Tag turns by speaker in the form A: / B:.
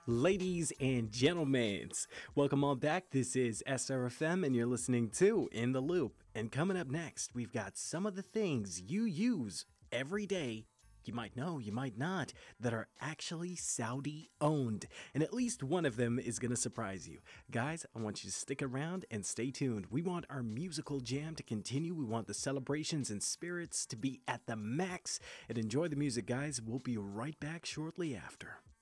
A: Ladies and gentlemen, welcome on back. This is SRFM, and you're listening to In the Loop. And coming up next, we've got some of the things you use every day. You might know, you might not, that are actually Saudi owned. And at least one of them is going to surprise you. Guys, I want you to stick around and stay tuned. We want our musical jam to continue. We want the celebrations and spirits to be at the max. And enjoy the music, guys. We'll be right back shortly after.